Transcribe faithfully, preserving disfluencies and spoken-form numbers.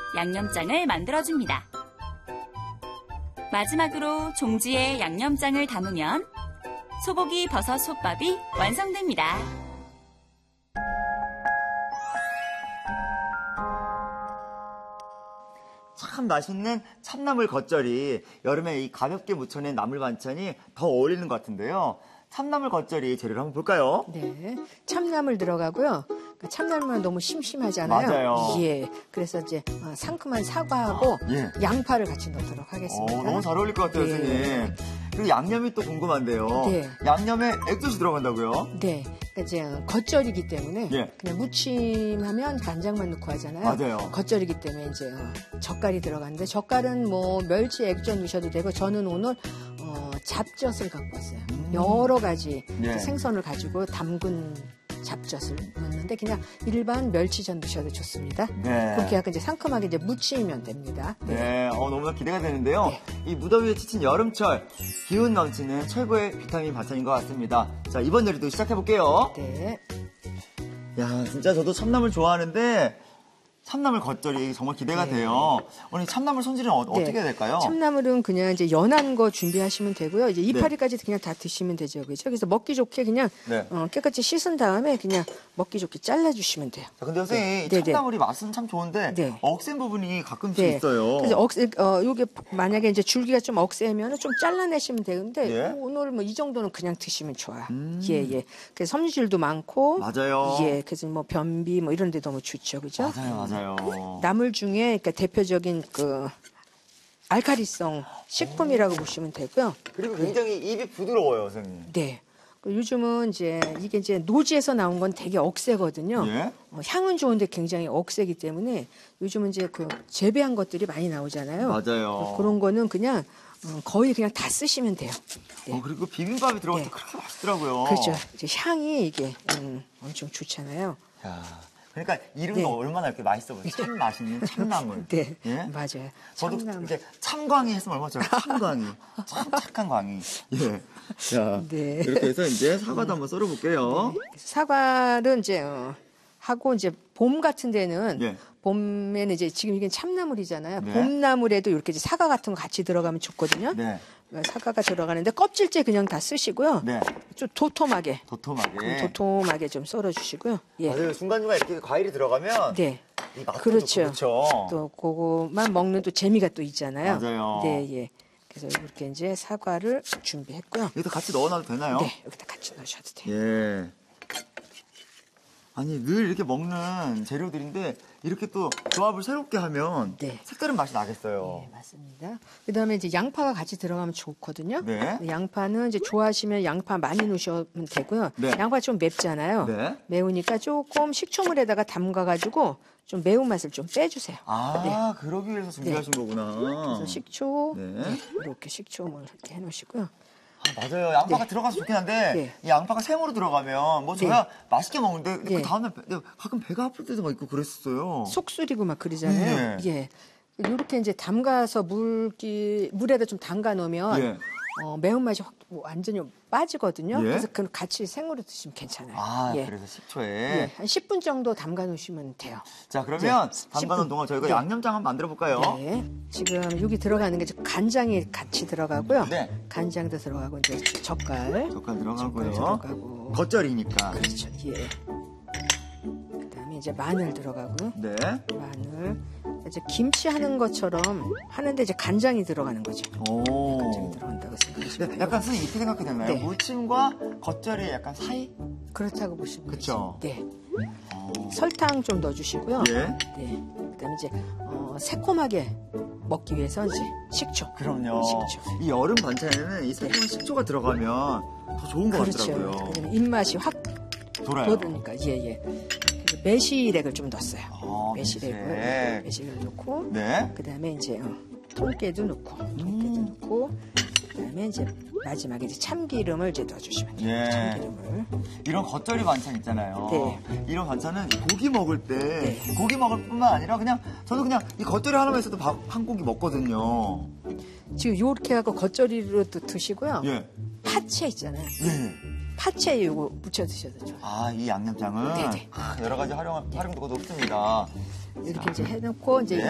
양념장을 만들어줍니다. 마지막으로 종지에 양념장을 담으면 소고기 버섯 솥밥이 완성됩니다. 참 맛있는 참나물 겉절이, 여름에 이 가볍게 무쳐낸 나물 반찬이 더 어울리는 것 같은데요. 참나물 겉절이 재료를 한번 볼까요? 네, 참나물 들어가고요. 참나물만 너무 심심하잖아요. 맞아요. 예, 그래서 이제 상큼한 사과하고 아, 예. 양파를 같이 넣도록 하겠습니다. 어, 너무 잘 어울릴 것 같아요, 네. 선생님. 그리고 양념이 또 궁금한데요. 네. 양념에 액젓이 들어간다고요? 네, 그러니까 이제 겉절이기 때문에 예. 그냥 무침하면 간장만 넣고 하잖아요. 맞아요. 겉절이기 때문에 이제 젓갈이 들어가는데 젓갈은 뭐 멸치 액젓 넣으셔도 되고 저는 오늘 어, 잡젓을 갖고 왔어요. 음. 여러 가지 예. 생선을 가지고 담근 잡젓을 넣는데 그냥 일반 멸치전 넣으셔도 좋습니다. 네. 그렇게 약간 이제 상큼하게 이제 무치면 됩니다. 네, 어, 너무나 기대가 되는데요. 네. 이 무더위에 지친 여름철, 기운 넘치는 최고의 비타민 반찬인 것 같습니다. 자, 이번 요리도 시작해볼게요. 네. 야, 진짜 저도 참나물 좋아하는데 참나물 겉절이 정말 기대가 네. 돼요. 오늘 참나물 손질은 어, 네. 어떻게 해야 될까요? 참나물은 그냥 이제 연한 거 준비하시면 되고요. 이제 네. 이파리까지 그냥 다 드시면 되죠. 그죠? 그래서 먹기 좋게 그냥 네. 어, 깨끗이 씻은 다음에 그냥 먹기 좋게 잘라주시면 돼요. 자, 근데 선생님, 네. 이 네, 참나물이 맛은 참 좋은데 네. 억센 부분이 가끔씩 네. 있어요. 그래서 억세, 어, 요게 만약에 이제 줄기가 좀 억세면 좀 잘라내시면 되는데 예. 뭐 오늘 뭐 이 정도는 그냥 드시면 좋아요. 음. 예, 예. 그래서 섬유질도 많고. 맞아요. 예. 그래서 뭐 변비 뭐 이런 데 너무 좋죠. 그죠? 맞아요, 맞아요. 나물 중에 그러니까 대표적인 그 알카리성 식품이라고 보시면 되고요. 그리고 굉장히 입이 부드러워요, 선생님. 네. 그 요즘은 이제 이게 이제 노지에서 나온 건 되게 억세거든요. 예? 어, 향은 좋은데 굉장히 억세기 때문에 요즘은 이제 그 재배한 것들이 많이 나오잖아요. 맞아요. 그런 거는 그냥 어, 거의 그냥 다 쓰시면 돼요. 네. 어, 그리고 비빔밥에 들어갈 때 네. 그렇게 맛있더라고요. 그렇죠. 이제 향이 이게 음, 엄청 좋잖아요. 야, 그러니까 이름도 네. 얼마나 이렇게 맛있어 보여요. 참 맛있는 참나물. 네, 예? 맞아요. 저도 참나물. 이제 참광이 했으면 얼마나 좋아요. 참광이. 참 착한 광이. 예. 자, 네. 이렇게 해서 이제 사과도 한번 썰어볼게요. 사과를 이제 어, 하고 이제 봄 같은 데는 예. 봄에는 이제 지금 이게 참나물이잖아요. 네. 봄나물에도 이렇게 이제 사과 같은 거 같이 들어가면 좋거든요. 네. 사과가 들어가는데 껍질째 그냥 다 쓰시고요. 네. 좀 도톰하게, 도톰하게. 도톰하게 좀 썰어주시고요. 예. 맞아요. 중간중간 이렇게 과일이 들어가면 네. 이 맛도 그렇죠. 좋고, 그렇죠. 또 그거만 먹는 또 재미가 또 있잖아요. 맞아요. 네, 예. 그래서 이렇게 이제 사과를 준비했고요. 여기도 같이 넣어놔도 되나요? 네, 여기다 같이 넣으셔도 돼요. 예. 아니, 늘 이렇게 먹는 재료들인데 이렇게 또 조합을 새롭게 하면 네. 색다른 맛이 나겠어요. 네, 맞습니다. 그다음에 이제 양파가 같이 들어가면 좋거든요. 네. 양파는 이제 좋아하시면 양파 많이 넣으시면 되고요. 네. 양파 좀 맵잖아요. 네. 매우니까 조금 식초물에다가 담가가지고 좀 매운맛을 좀 빼주세요. 아, 그러기 위해서 준비하신 거구나. 그래서 식초, 네. 네, 이렇게 식초물 이렇게 해놓으시고요. 아, 맞아요. 양파가 네. 들어가서 좋긴 한데 네. 이 양파가 생으로 들어가면 뭐 저야 맛있게 먹는데 근데 네. 그 다음에 배- 가끔 배가 아플 때도 막 있고 그랬었어요. 속 쓰리고 막 그러잖아요. 네. 예. 이렇게 이제 담가서 물기 물에다 좀 담가 놓으면 예. 어, 매운맛이 확 완전히 빠지거든요. 예? 그래서 그 같이 생으로 드시면 괜찮아요. 아, 예. 그래서 식초에. 예, 한 십 분 정도 담가 놓으시면 돼요. 자, 그러면 네, 십 담가놓은 분. 동안 저희가 네. 양념장 한번 만들어 볼까요? 네. 지금 여기 들어가는 게 지금 간장이 같이 들어가고요. 네. 간장도 들어가고 이제 젓갈, 젓갈 들어가고요. 젓갈 들어가고. 겉절이니까. 그렇죠. 예. 그다음에 이제 마늘 들어가고요. 네. 마늘. 이제 김치 하는 것처럼 하는데 이제 간장이 들어가는 거죠. 오. 간장이 들어간다고 생각하시면 네, 돼요. 약간 선생님 이렇게 생각해도 되나요? 네. 무침과 겉절이의 약간 사이? 그렇다고 보시면 그쵸? 되죠. 네. 어. 설탕 좀 넣어주시고요. 예. 네. 그다음에 이제 어, 새콤하게 먹기 위해서 이제 식초. 그럼요. 식초. 이 여름 반찬에는 이 새콤한 식초가 들어가면 더 좋은 것 그렇죠. 같더라고요. 그러면 입맛이 확 돌아요. 돋으니까 예예. 매실액을 좀 넣었어요. 아, 매실액을 매실액. 매실을 넣고 네. 그다음에 이제 어, 통깨도 넣고 통깨도 음. 넣고 그다음에 이제 마지막에 이제 참기름을 이제 넣어주시면 돼요. 예. 참기름을. 이런 겉절이 반찬 있잖아요. 네. 이런 반찬은 고기 먹을 때 네. 고기 먹을 뿐만 아니라 그냥 저는 그냥 이 겉절이 하나만 있어도 밥 한 공기 먹거든요. 지금 요렇게 하고 겉절이로도 드시고요. 예. 파채 있잖아요. 예. 파채 이거 무쳐 드셔도 좋아요. 아, 이 양념장은 네네. 아, 여러 가지 활용 활용도가 높습니다. 이렇게 이제 해놓고 이제 네.